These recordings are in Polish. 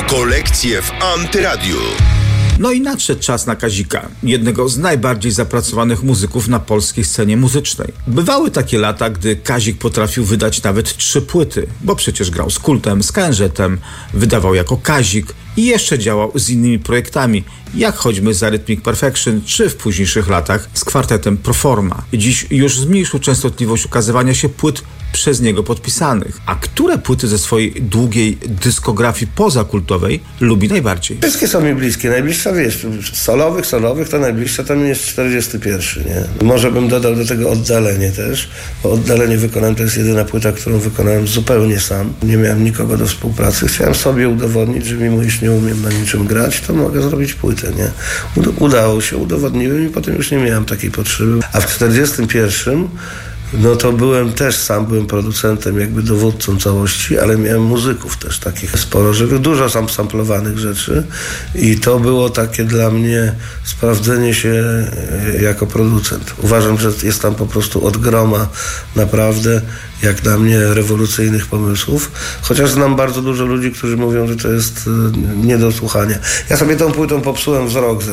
Rokolekcje w Antyradiu. No i nadszedł czas na Kazika, jednego z najbardziej zapracowanych muzyków na polskiej scenie muzycznej. Bywały takie lata, gdy Kazik potrafił wydać nawet 3 płyty, bo przecież grał z Kultem, z KNZ-em, wydawał jako Kazik i jeszcze działał z innymi projektami, jak choćby z Arrhythmic Perfection, czy w późniejszych latach z kwartetem Proforma. Dziś już zmniejszył częstotliwość ukazywania się płyt przez niego podpisanych. A które płyty ze swojej długiej dyskografii pozakultowej lubi najbardziej? Wszystkie są mi bliskie. Najbliższa, wiesz, solowych to najbliższa to mi jest 41, nie? Może bym dodał do tego Oddalenie też, bo Oddalenie wykonałem, to jest jedyna płyta, którą wykonałem zupełnie sam. Nie miałem nikogo do współpracy. Chciałem sobie udowodnić, że mimo iż nie umiem na niczym grać, to mogę zrobić płytę, nie? Udało się, udowodniłem i potem już nie miałem takiej potrzeby. A w 41 no to byłem producentem, jakby dowódcą całości, ale miałem muzyków też takich sporo, żeby dużo samplowanych rzeczy i to było takie dla mnie sprawdzenie się jako producent. Uważam, że jest tam po prostu od groma naprawdę, jak na mnie, rewolucyjnych pomysłów, chociaż znam bardzo dużo ludzi, którzy mówią, że to jest nie do słuchania. Ja sobie tą płytą popsułem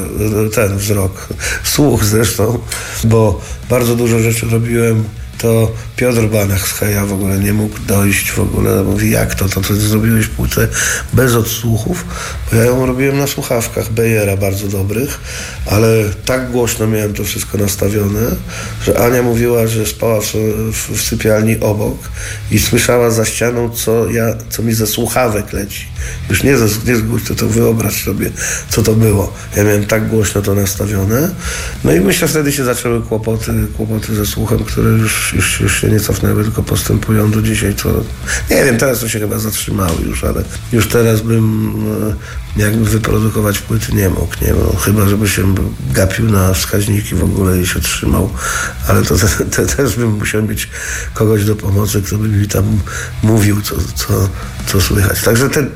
słuch zresztą, bo bardzo dużo rzeczy robiłem. To Piotr Banach z Heja w ogóle nie mógł dojść w ogóle. Mówi, jak to ty zrobiłeś płytę bez odsłuchów? Bo ja ją robiłem na słuchawkach Bejera bardzo dobrych, ale tak głośno miałem to wszystko nastawione, że Ania mówiła, że spała w sypialni obok i słyszała za ścianą, co mi ze słuchawek leci. Już nie z głośno, to wyobraź sobie, co to było. Ja miałem tak głośno to nastawione. No i myślę, wtedy się zaczęły kłopoty ze słuchem, które już się nie cofnęły, tylko postępują do dzisiaj. Nie wiem, teraz to się chyba zatrzymało już, ale już teraz bym jakby wyprodukować płyty nie mógł. Chyba, żeby się gapił na wskaźniki w ogóle i się trzymał. Ale to też bym musiał mieć kogoś do pomocy, kto by mi tam mówił, co słychać. Także te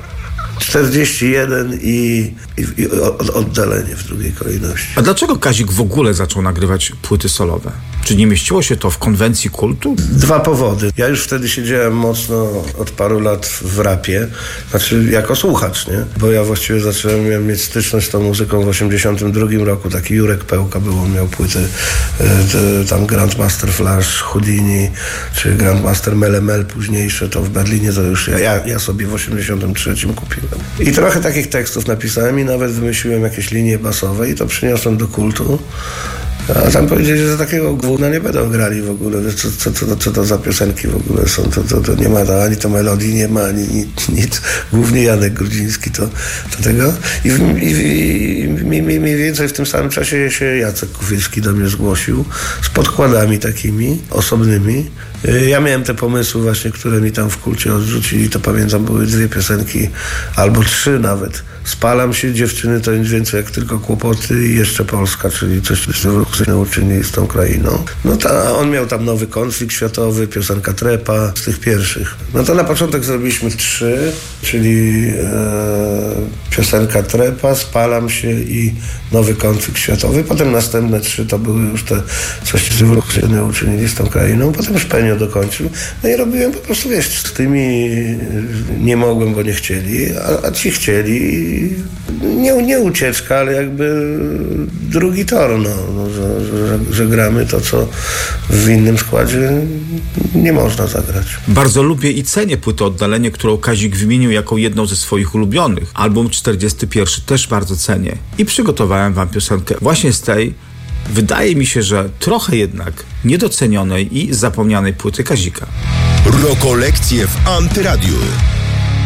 41 i Oddalenie w drugiej kolejności. A dlaczego Kazik w ogóle zaczął nagrywać płyty solowe? Czy nie mieściło się to w konwencji kultu? 2 powody. Ja już wtedy siedziałem mocno od paru lat w rapie, znaczy jako słuchacz, nie? Bo ja właściwie miałem mieć styczność z tą muzyką w 82 roku. Taki Jurek Pełka był, on miał płyty tam Grandmaster Flash, Houdini, czy Grandmaster Mele późniejsze, to w Berlinie to już ja sobie w 83 kupiłem. I trochę takich tekstów napisałem i nawet wymyśliłem jakieś linie basowe i to przyniosłem do Kultu. A tam powiedzieli, że za takiego gówna nie będą grali w ogóle. Co to za piosenki w ogóle są? To nie ma ani to melodii, nie ma ani nic. Głównie Janek Grudziński to tego. I mniej więcej w tym samym czasie się Jacek Kufiecki do mnie zgłosił z podkładami takimi osobnymi. Ja miałem te pomysły właśnie, które mi tam w Kulcie odrzucili. To pamiętam, były 2 piosenki, albo 3 nawet. Spalam się, Dziewczyny to nic więcej jak tylko kłopoty i jeszcze Polska, czyli coś, co uczyni z tą krainą. No to on miał tam Nowy Konflikt Światowy, piosenka Trepa, z tych pierwszych. No to na początek zrobiliśmy 3, czyli piosenka Trepa, Spalam się i Nowy Konflikt Światowy. Potem następne 3 to były już te coś, co uczynili z tą krainą. Potem Szpenio dokończył. No i robiłem po prostu, wiesz, z tymi nie mogłem, bo nie chcieli, a ci chcieli. Nie ucieczka, ale jakby drugi tor, że gramy to, co w innym składzie nie można zagrać. Bardzo lubię i cenię płytę Oddalenie, którą Kazik wymienił jako jedną ze swoich ulubionych. Album 41 też bardzo cenię. I przygotowałem wam piosenkę właśnie z tej, wydaje mi się, że trochę jednak niedocenionej i zapomnianej płyty Kazika. Rokolekcje w Antyradiu.